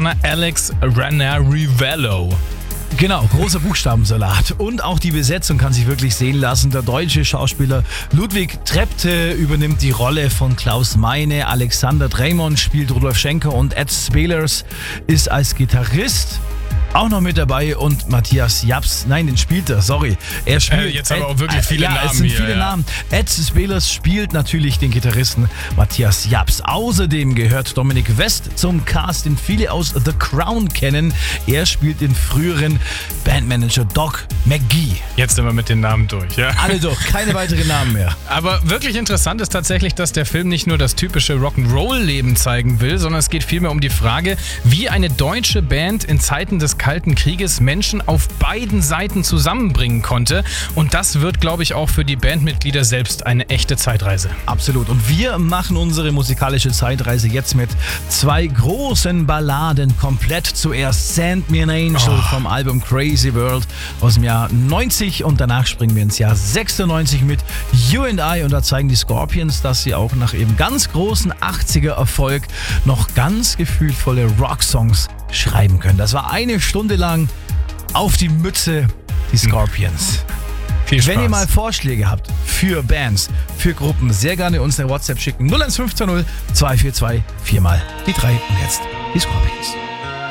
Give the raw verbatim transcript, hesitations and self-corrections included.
Amerikaner Alex Ranarivello. Genau, großer Buchstabensalat. Und auch die Besetzung kann sich wirklich sehen lassen. Der deutsche Schauspieler Ludwig Trepte übernimmt die Rolle von Klaus Meine. Alexander Dreymon spielt Rudolf Schenker und Ed Spelers ist als Gitarrist auch noch mit dabei und Matthias Japs, nein, den spielt er, sorry. Er spielt. Äh, jetzt aber auch wirklich viele äh, ja, Namen es sind hier, viele ja. Namen. Ed Spelers spielt natürlich den Gitarristen Matthias Japs. Außerdem gehört Dominik West zum Cast, den viele aus The Crown kennen. Er spielt den früheren Bandmanager Doc McGee. Jetzt sind wir mit den Namen durch, ja? Alle durch, keine weiteren Namen mehr. Aber wirklich interessant ist tatsächlich, dass der Film nicht nur das typische Rock'n'Roll-Leben zeigen will, sondern es geht vielmehr um die Frage, wie eine deutsche Band in Zeiten des Kalten Krieges Menschen auf beiden Seiten zusammenbringen konnte. Und das wird, glaube ich, auch für die Bandmitglieder selbst eine echte Zeitreise. Absolut. Und wir machen unsere musikalische Zeitreise jetzt mit zwei großen Balladen komplett. Zuerst Send Me an Angel Oh. vom Album Crazy World aus dem Jahr neunzig und danach springen wir ins Jahr sechsundneunzig mit You and I und da zeigen die Scorpions, dass sie auch nach eben ganz großen achtziger-Erfolg noch ganz gefühlvolle Rocksongs schreiben können. Das war eine Stunde lang auf die Mütze, die Scorpions. Viel Spaß. Wenn ihr mal Vorschläge habt für Bands, für Gruppen, sehr gerne uns eine WhatsApp schicken. null eins fünf null zwei vier zwei vier mal die drei und jetzt die Scorpions.